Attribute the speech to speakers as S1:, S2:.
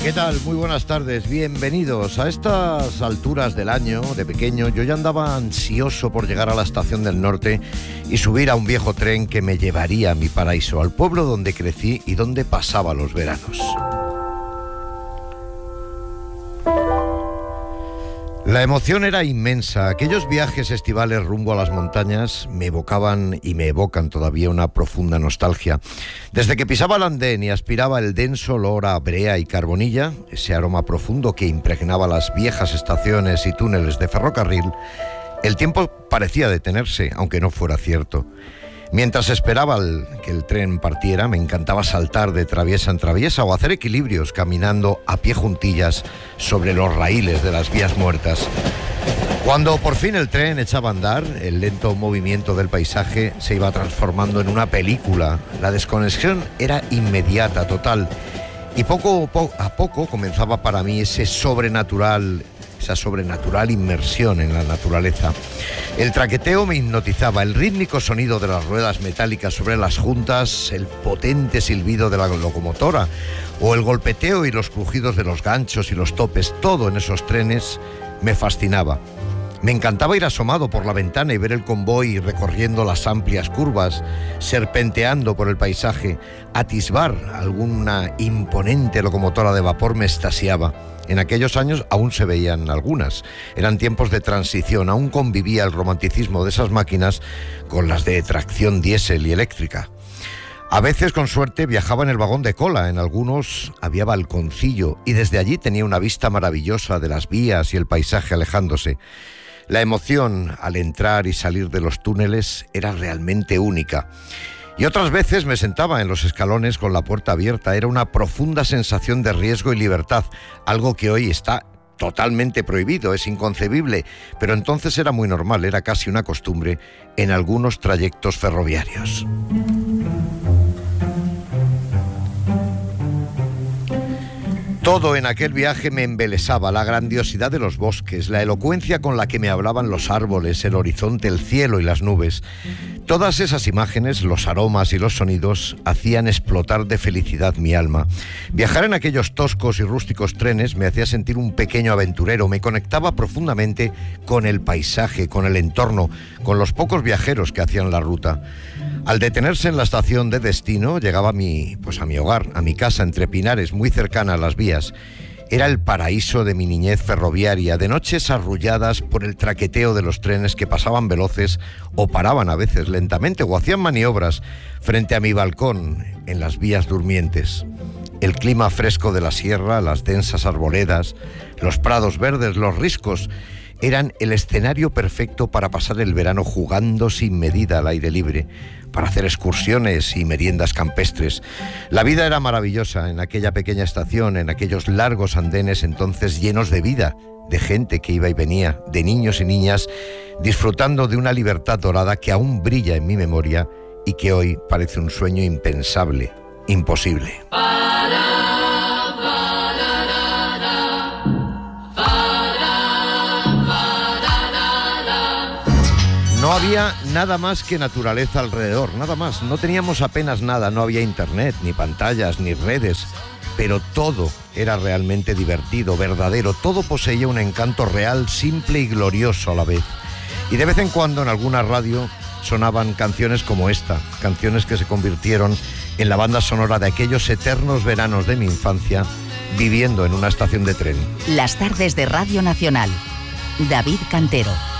S1: ¿Qué tal? Muy buenas tardes, bienvenidos. A estas alturas del año, de pequeño, yo ya andaba ansioso por llegar a la estación del norte y subir a un viejo tren que me llevaría a mi paraíso, al pueblo donde crecí y donde pasaba los veranos. La emoción era inmensa. Aquellos viajes estivales rumbo a las montañas me evocaban y me evocan todavía una profunda nostalgia. Desde que pisaba el andén y aspiraba el denso olor a brea y carbonilla, ese aroma profundo que impregnaba las viejas estaciones y túneles de ferrocarril, el tiempo parecía detenerse, aunque no fuera cierto. Mientras esperaba que el tren partiera, me encantaba saltar de traviesa en traviesa o hacer equilibrios caminando a pie juntillas sobre los raíles de las vías muertas. Cuando por fin el tren echaba a andar, el lento movimiento del paisaje se iba transformando en una película. La desconexión era inmediata, total. Y poco a poco comenzaba para mí esa sobrenatural inmersión en la naturaleza. El traqueteo me hipnotizaba, el rítmico sonido de las ruedas metálicas sobre las juntas, el potente silbido de la locomotora o el golpeteo y los crujidos de los ganchos y los topes, todo en esos trenes me fascinaba. Me encantaba ir asomado por la ventana y ver el convoy recorriendo las amplias curvas, serpenteando por el paisaje. Atisbar alguna imponente locomotora de vapor me extasiaba. En aquellos años aún se veían algunas. Eran tiempos de transición, aún convivía el romanticismo de esas máquinas con las de tracción diésel y eléctrica. A veces, con suerte, viajaba en el vagón de cola. En algunos había balconcillo y desde allí tenía una vista maravillosa de las vías y el paisaje alejándose. La emoción al entrar y salir de los túneles era realmente única. Y otras veces me sentaba en los escalones con la puerta abierta. Era una profunda sensación de riesgo y libertad, algo que hoy está totalmente prohibido, es inconcebible, pero entonces era muy normal, era casi una costumbre en algunos trayectos ferroviarios. Todo en aquel viaje me embelesaba, la grandiosidad de los bosques, la elocuencia con la que me hablaban los árboles, el horizonte, el cielo y las nubes. Todas esas imágenes, los aromas y los sonidos hacían explotar de felicidad mi alma. Viajar en aquellos toscos y rústicos trenes me hacía sentir un pequeño aventurero, me conectaba profundamente con el paisaje, con el entorno, con los pocos viajeros que hacían la ruta. Al detenerse en la estación de destino, llegaba a mi hogar, a mi casa entre pinares, muy cercana a las vías. Era el paraíso de mi niñez ferroviaria, de noches arrulladas por el traqueteo de los trenes que pasaban veloces o paraban a veces lentamente o hacían maniobras frente a mi balcón en las vías durmientes. El clima fresco de la sierra, las densas arboledas, los prados verdes, los riscos, eran el escenario perfecto para pasar el verano jugando sin medida al aire libre, para hacer excursiones y meriendas campestres. La vida era maravillosa en aquella pequeña estación, en aquellos largos andenes entonces llenos de vida, de gente que iba y venía, de niños y niñas, disfrutando de una libertad dorada que aún brilla en mi memoria y que hoy parece un sueño impensable, imposible. No había nada más que naturaleza alrededor, nada más. No teníamos apenas nada, no había internet, ni pantallas, ni redes. Pero todo era realmente divertido, verdadero. Todo poseía un encanto real, simple y glorioso a la vez. Y de vez en cuando en alguna radio sonaban canciones como esta, canciones que se convirtieron en la banda sonora de aquellos eternos veranos de mi infancia, viviendo en una estación de tren.
S2: Las tardes de Radio Nacional. David Cantero.